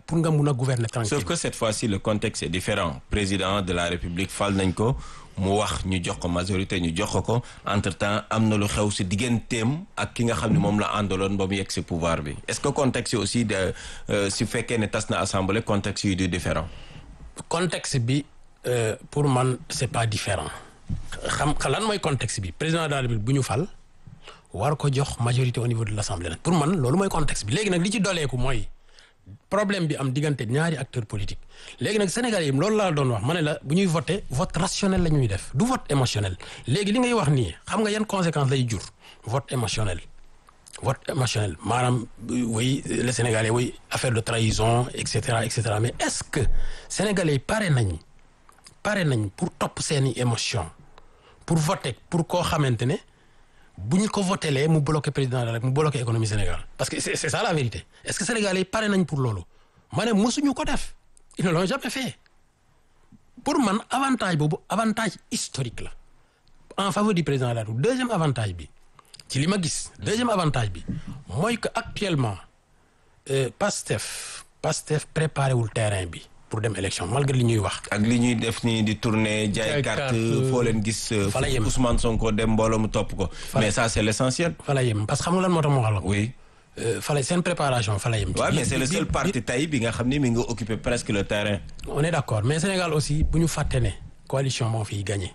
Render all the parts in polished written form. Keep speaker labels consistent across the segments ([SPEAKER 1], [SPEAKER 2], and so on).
[SPEAKER 1] pour nga mun a gouverner tranquille.
[SPEAKER 2] Sauf que cette fois-ci le contexte est différent. Président de la République fal nañ ko mu wax ñu jox ko majorité ñu jox ko entre-temps am na lu xew si digganteem ak ki nga xam ne moom la àndaloon ba mu yegg si pouvoir bi est-ce que contexte aussi de si fekkee ne tas na assemblée contexte yi du différent.
[SPEAKER 1] Contexte bi pour man c'est pas différent lan mooy contexte bi président de la République bu ñu fal war ko jox majorité au niveau de l'Assemblée nag pour man loolu mooy contexte bi léegi nag li ci doleeku mooy problème bi am diggante ñaari acteurs politiques léegi nag Sénégalais yi loolu laa doon wax ma ne la bu ñuy voter vote rationnel la ñuy def du vote émotionnel léegi li ngay wax nii xam nga yan conséquences lay jur vote émotionnel maanaam oui les Sénégalais oui affaire de trahison et cetera mais est-ce que Sénégalais yi pare nañ pour topp seeni émotion pour voter pour koo xamante ne bu ñu ko votelee mu bloqué président la rek mu bloqué économie Sénégal parce que c'est ça la vérité est-ce que Sénégalais yi pare nañ pour loolu ma ne mosuñu ko def ils ne l'ont jamais fait pour man avantage boobu avantage historique la en faveur du président de la République deuxième avantage bi ci li ma gis deuxième avantage bi mooy que actuellement Pastef préparé wul terrain bi pour dem élection malgré li ñuy wax.
[SPEAKER 2] ak li ñuy def nii di tourner jaay carte foo leen gis.
[SPEAKER 1] fa la yem
[SPEAKER 2] Ousmane Sonko dem mbooloo mu topp ko. mais ça c'est l'essentiel.
[SPEAKER 1] fa la yem parce que xam nga lan moo tax ma wax la ko.
[SPEAKER 2] oui.
[SPEAKER 1] fa la seen préparation fa la yem.
[SPEAKER 2] waaw mais c'est le seul parti tey bi nga xam ni mi nga occuper presque le terrain.
[SPEAKER 1] on est d'accord mais Sénégal aussi bu ñu fàtte ne coalition moo fiy gagné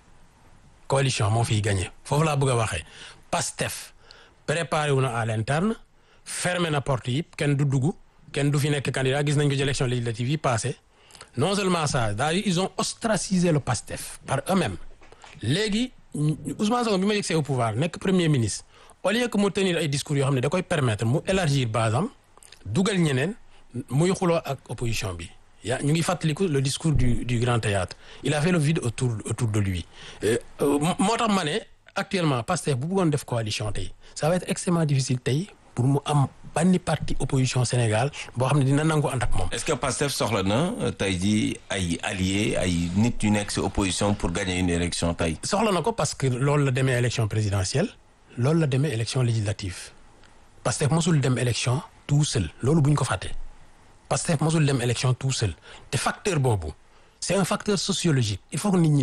[SPEAKER 1] foofu laa bëgg a waxee Pastef préparé wu na à l'interne fermé na porte yi kenn du dugg. kenn du fi nekk candidat gis nañ ko ci élection législative yi passé non seulement ça d'ailleurs ils ont ostracisé le PASTEF par eux-mêmes léegi Ousmane Sonko bi ma yegsee au pouvoir nekk premier ministre au lieu que mu tenir ay discours yoo xam ne da koy permettre mu élargir basam dugal ñeneen muy xuloo ak opposition bi ñu ngi fàttaliku le discours du Grand Théâtre il a fait le vide autour de lui moo tax ma ne actuellement PASTEF bu bëggoon def coalition tey ça va être extrêmement difficile tey pour mu am benn parti opposition Sénégal boo xam ne dina nangu ànd ak moom.
[SPEAKER 2] est-ce que Pastef soxla na tey jii ay alliés ay nit yu nekk ci opposition pour gagner une élection tey.
[SPEAKER 1] soxla na ko parce que loolu la demee élection présidentielle loolu la demee élection législative Pastef mosul dem élection tout seul loolu bu ñu ko fàtte Pastef mosul dem élection tout seul te facteur boobu c'est un facteur sociologique il faut que nit ñi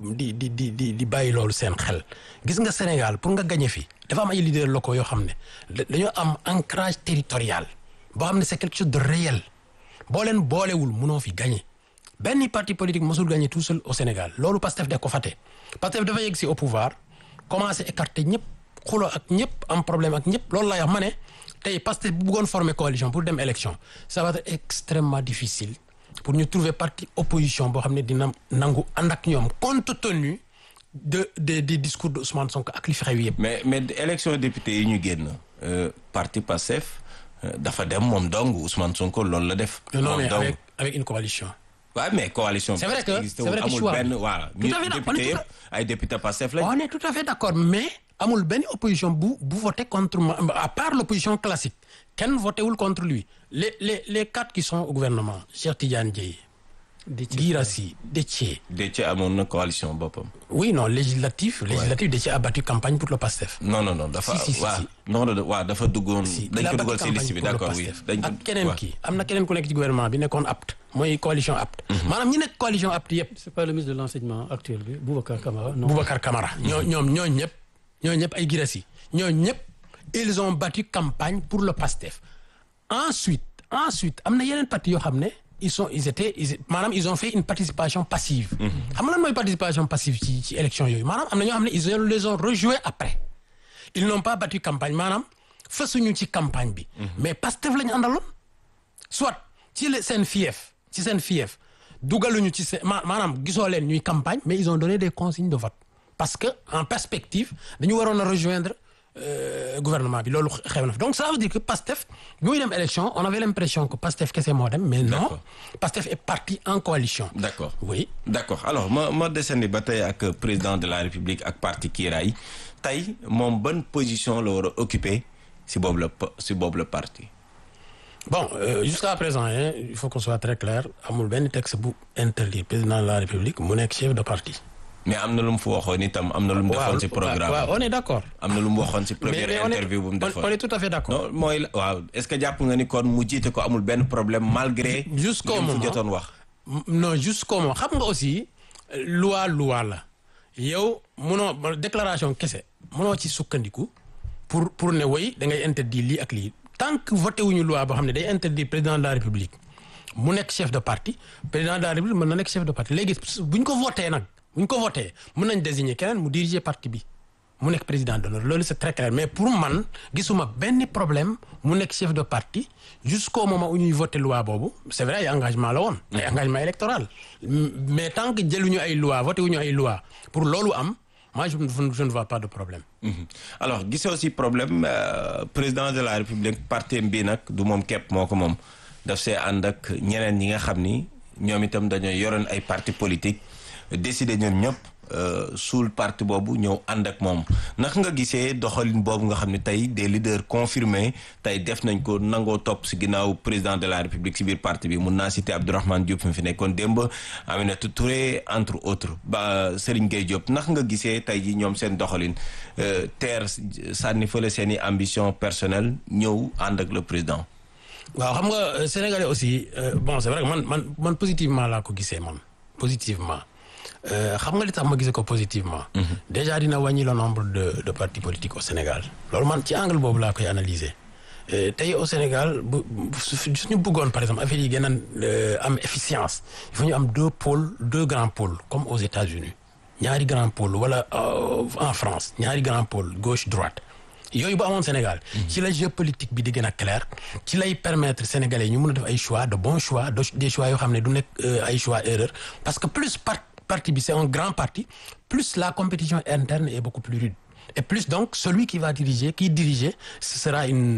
[SPEAKER 1] di bàyyi loolu seen xel gis nga Sénégal pour nga gagner fi dafa am ay leaders locaux yoo xam ne dañoo am ancrage territorial boo xam ne c'est quelque chose de réel boo leen boolewul mënoo fi gagner benn parti politique mosul gagner tout seul au Sénégal loolu Pastef da ko fàtte Pastef dafa yegg si au pouvoir commencer écarter ñëpp xuloo ak ñëpp am problème ak ñëpp loolu lay wax ma ne tey Pastef bu bëggoon former coalition pour dem élection ça va être extrêmement difficile pour ñu trouver parti opposition boo xam ne dina nangu ànd ak ñoom compte tenu des discours de Ousmane Sonko ak li fi xew yëpp.
[SPEAKER 2] mais élection député yi ñu génn parti Pastef dafa dem moom dong Ousmane Sonko loolu la def.
[SPEAKER 1] non mais avec une coalition.
[SPEAKER 2] waaw mais coalition.
[SPEAKER 1] c'est vrai que
[SPEAKER 2] amul benn voilà. député yëpp ay député Pastef lañ.
[SPEAKER 1] on est tout à fait d'accord mais amul benn opposition bu voté contre à part l'opposition classique kenn voté wul contre lui les quatre qui sont au gouvernement Cheikh Tidiane Dièye. Guirassy Déthié
[SPEAKER 2] amoon na coalition boppam.
[SPEAKER 1] oui non législative Déthié a battu campagne pour le PASTEF.
[SPEAKER 2] non dafa dafa duggoon. dañ ko duggal ci liste bi d'accord oui.
[SPEAKER 1] ak keneen kii am na keneen ku nekk ci gouvernement bi nekkoon apte mooy coalition apte. maanaam ñi nekk coalition apte yëpp.
[SPEAKER 3] c'est pas le ministre de l'enseignement actuel bi Boubacar Camara. non
[SPEAKER 1] Boubacar Camara. ñoo ñëpp ay Guirassy ñoo ñëpp ils ont battu campagne pour le PASTEF. ensuite am na yeneen parti yoo xam ne. ils ont fait une participation passive. xam nga lan mooy participation passive ci élection yooyu maanaam am na ñoo xam ne ils les ont rejoints après. ils n'ont pas battu campagne maanaam fasuñu ci campagne bi. mais Pastef la ñu àndaloon. soit ci seen fief dugaluñu ci seen maanaam gisoo leen ñuy campagne mais ils ont donné des consignes de vote parce que en perspective dañu waroon a rejoindre. Gouvernement bi loolu xew na donc ça veut dire que Pastef bi muy dem élection on avait l'impression que Pastef kese moo dem mais non Pastef est parti en coalition.
[SPEAKER 2] d'accord
[SPEAKER 1] oui.
[SPEAKER 2] d'accord alors ma desandi ba tey ak président de la République ak parti Kiiraay tey moom ban position la war a occuper si boobu la parti.
[SPEAKER 1] bon jusqu'à présent il faut qu'on soit très clair amul benn texte bu interdire président de la République mu nekk chef de parti
[SPEAKER 2] mais am na lu mu fa waxoon itam am na lu mu defoon ci programme.
[SPEAKER 1] waaw on est d'accord.
[SPEAKER 2] am na lu mu waxoon ci première interview bu mu defoon.
[SPEAKER 1] on est tout à fait d'accord.
[SPEAKER 2] non mooy waaw est-ce que jàpp nga ni kon mu jiite ko amul benn problème malgré.
[SPEAKER 1] jusqu'au moment
[SPEAKER 2] li mu jotoon wax.
[SPEAKER 1] non jusqu'au moment xam nga aussi loi la yow munoo déclaration kese munoo ci sukkandiku pour ne woy da ngay interdire lii ak lii tant que voté wuñu loi boo xam ne day interdire président de la république mu nekk chef de parti président de la république mën na nekk chef de parti léegi buñ ko voté nag buñ ko voté mën nañ désigner keneen mu diriger parti bi mu nekk président d'honneur loolu c'est très clair mais pour man gisuma benn problème mu nekk chef de parti jusqu'au moment où ñuy voté loi boobu c'est vrai ay engagement la woon ay engagement électoral mais tant que jëluñu ay loi voté wuñu ay loi pour loolu am moi je ne vois pas de problème.
[SPEAKER 2] alors gisoo aussi problème président de la république parti bi nag du moom képp moo ko moom daf see ànd ak ñeneen ñi nga xam ni ñoom itam dañoo yoroon ay parti politique décider ñoom ñëpp suul parti boobu ñëw ànd ak moom naka nga gisee doxalin boobu nga xam ne tey des leaders confirmés tey def nañ ko nangoo topp si ginnaaw président de la république si biir parti bi mun naa citer Abdourahmane Diop mi fi nekkoon démb Aminata Touré entre autres ba Serigne Gueye Diop naka nga gisee tey ji ñoom seen doxalin teer sànni fële seen i ambition personnelle ñëw ànd ak le président.
[SPEAKER 1] waaw xam nga sénégalais aussi bon c'est vrai que man positivement laa ko gisee man positivement xam nga li tax ma gisee ko positivement. déjà dina wàññi le nombre de partis politiques au Sénégal loolu man ci angle boobu laa koy analyser tey au Sénégal suñu bëggoon par exemple affaire yi gën a am efficience il faut ñu am deux grands pôles comme aux États-Unis ñaari grands pôles wala en France ñaari grands pôles gauche droite. yooyu bu amoon Sénégal ci la géopolitique bi di gën a clair ci lay permettre sénégalais ñu mën a def ay choix de bons choix des choix yoo xam ne du nekk ay choix erreur parce que plus parti bi c'est un grand parti plus la compétition interne est beaucoup plus rude et plus donc celui qui va diriger ce sera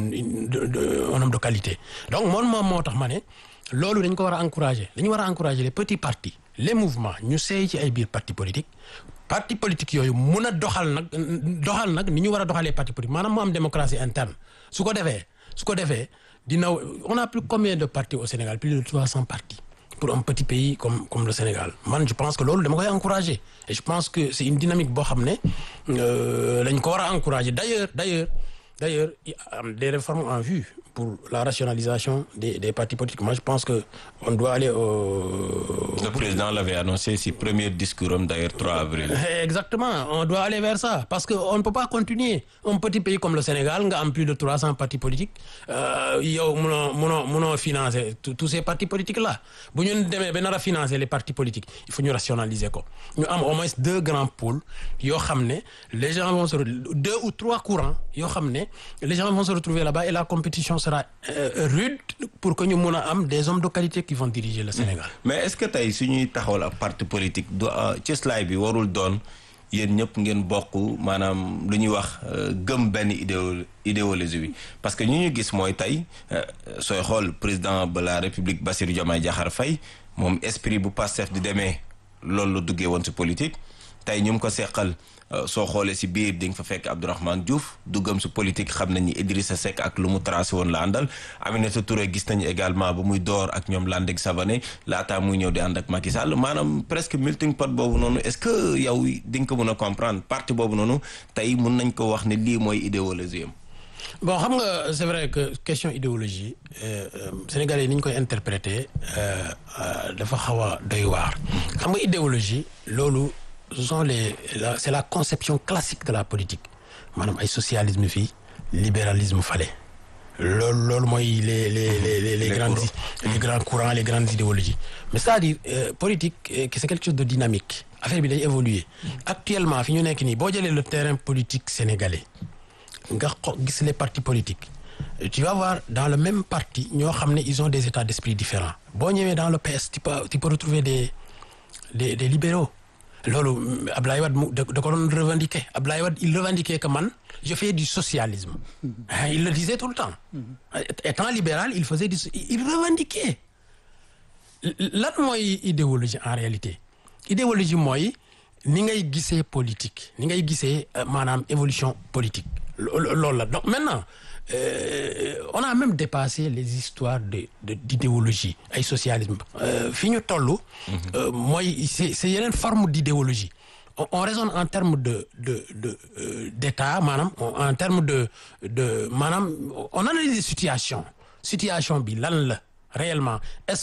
[SPEAKER 1] un homme de qualité donc moom moo tax ma ne loolu dañ ko war a encourager dañu war a encourager les petits partis les mouvements ñu seey ci ay biir parti politique yooyu mun a doxal nag ni ñu war a doxalee parti politique maanaam mu am démocratie interne su ko defee dina on a plus combien de partis au Sénégal plus de 300 partis pour un petit pays comme le Sénégal man je pense que loolu dama koy encourager et je pense que c'est une dynamique boo xam ne dañ ko war a encourager d'ailleurs des réformes en vue pour la rationalisation des partis politiques. Moi, je pense que on doit aller
[SPEAKER 2] Le président l'avait annoncé si premier discours d'ailleurs 3 avril.
[SPEAKER 1] Exactement, on doit aller vers ça parce que on ne peut pas continuer un petit pays comme le Sénégal nga am plus de 300 partis politiques yow mënoo financer tous ces partis politiques là bu ñu demee ba nar a financer les partis politiques il faut ñu rationaliser ko ñu am au moins 2 grands pôles yoo xam ne les gens vont se 2 ou 3 courants yoo xam ne les gens vont se retrouver là-bas et la compétition sera rude pour que ñu mën a am des hommes de qualité qui vont diriger le Sénégal.
[SPEAKER 2] Mais est-ce que tey suñuy taxawal ak parti politique du cëslaay bi warul doon yéen ñëpp ngeen bokk maanaam lu ñuy wax gëm benn idéologie bi parce que ñu gis mooy tey sooy xool président de la République Bassirou Diomaye Diakhar Faye moom esprit bu Pastef di demee loolu la duggee woon ci politique tey ñu ko seqal soo xoolee si biir di nga fa fekk Abdourahmane Diouf duggam si politique xam nañu Idrissa Seck ak lu mu tracé woon la àndal Aminata Touré gis nañu également ba muy door ak ñoom Landing Savané laataa muy ñëw di ànd ak Macky Sall maanaam presque melting pot boobu noonu est-ce que yow di nga ko mën a comprendre parti boobu noonu tey mun nañ ko wax ne lii mooy idéologie am.
[SPEAKER 1] Bon xam nga c'est vrai que question idéologie sénégalais yi ni ñu koy interpréter dafa xaw a doy waar xam nga idéologie loolu c'est la conception classique de la politique maanaam ay socialisme fii libéralisme fale loolu mooy les grands courants les grandes idéologies mais c'est-à-dire politique c'est quelque chose de dynamique affaire bi day évoluer actuellement fi ñu nekk nii boo jëlee le terrain politique sénégalais nga gis les partis politiques tu vas voir dans le même parti ñoo xam ne ils ont des états d'esprit différents boo ñëwee dans le PS tu peux retrouver des libéraux loolu Abdoulaye Wade da ko doon revendiquer Abdoulaye Wade il revendiquait que man je fais du socialisme il le disait tout le temps étant libéral il revendiquait lan mooy idéologie en réalité idéologie mooy ni ngay gisee politique ni ngay gisee maanaam évolution politique loolu la donc maintenant on a même dépassé les histoires d'idéologie ay socialisme fi ñu toll mooy c'est yeneen forme d'idéologie on raisonne en termes d'état maanaam en termes de maanaam on analyse situation bi lan la réellement est-ce